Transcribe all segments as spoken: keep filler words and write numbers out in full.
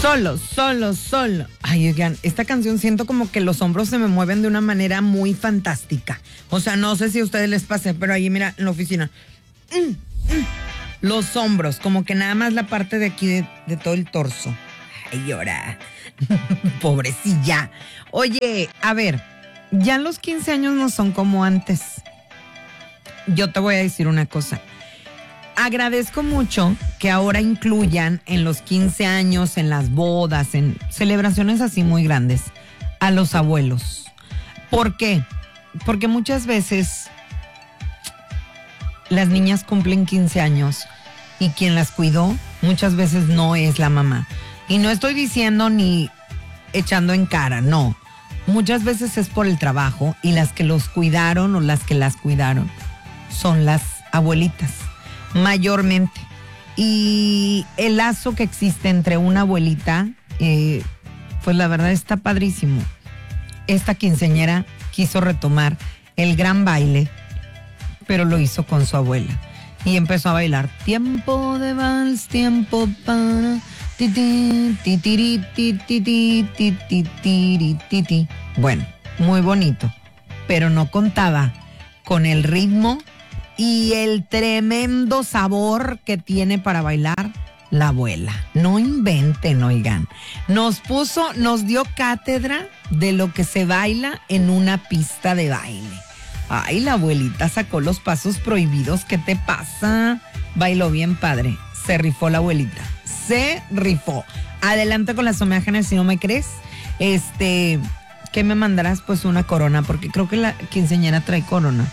Solo, solo, solo. Ay, oigan, esta canción siento como que los hombros se me mueven de una manera muy fantástica. O sea, no sé si a ustedes les pase, pero ahí, mira, en la oficina. Mm, mm. Los hombros, como que nada más la parte de aquí de, de todo el torso. Ay, llora. Pobrecilla. Oye, a ver, ya los quince años no son como antes. Yo te voy a decir una cosa. Agradezco mucho que ahora incluyan en los quince años, en las bodas, en celebraciones así muy grandes, a los abuelos. ¿Por qué? Porque muchas veces las niñas cumplen quince años y quien las cuidó muchas veces no es la mamá. Y no estoy diciendo ni echando en cara, no. Muchas veces es por el trabajo y las que los cuidaron o las que las cuidaron son las abuelitas. Mayormente. Y el lazo que existe entre una abuelita, eh, pues la verdad está padrísimo. Esta quinceañera quiso retomar el gran baile, pero lo hizo con su abuela. Y empezó a bailar. Tiempo de vals, tiempo para... Ti, ti, ti, ti, ti, ti, ti, ti, ti, ti, ti, ti. Bueno, muy bonito. Pero no contaba con el ritmo y el tremendo sabor que tiene para bailar la abuela. No inventen, oigan. Nos puso, nos dio cátedra de lo que se baila en una pista de baile. Ay, la abuelita sacó los pasos prohibidos. ¿Qué te pasa? Bailó bien padre. Se rifó la abuelita. Se rifó. Adelante con las imágenes si no me crees. Este, ¿qué me mandarás? Pues una corona, porque creo que la quinceañera trae corona.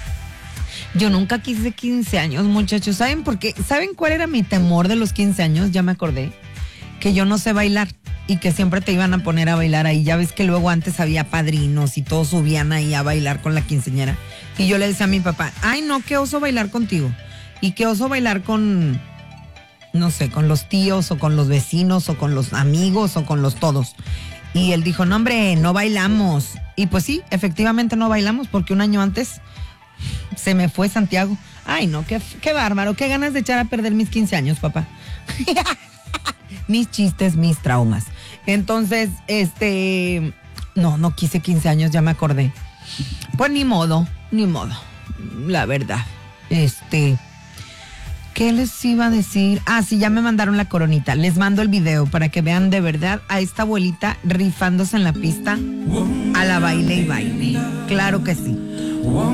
Yo nunca quise quince años, muchachos. ¿Saben por qué? ¿Saben cuál era mi temor de los quince años? Ya me acordé. Que yo no sé bailar y que siempre te iban a poner a bailar ahí. Ya ves que luego antes había padrinos y todos subían ahí a bailar con la quinceañera. Y yo le decía a mi papá, ay no, qué oso bailar contigo. Y qué oso bailar con, no sé, con los tíos o con los vecinos o con los amigos o con los todos. Y él dijo, no hombre, no bailamos. Y pues sí, efectivamente no bailamos porque un año antes se me fue Santiago. Ay, no, qué, qué bárbaro, qué ganas de echar a perder mis quince años, papá. Mis chistes, mis traumas. Entonces, este, no, no quise quince años, ya me acordé. Pues ni modo, ni modo, la verdad. Este, ¿qué les iba a decir? Ah, sí, ya me mandaron la coronita. Les mando el video para que vean de verdad a esta abuelita rifándose en la pista a la baile y baile. Claro que sí.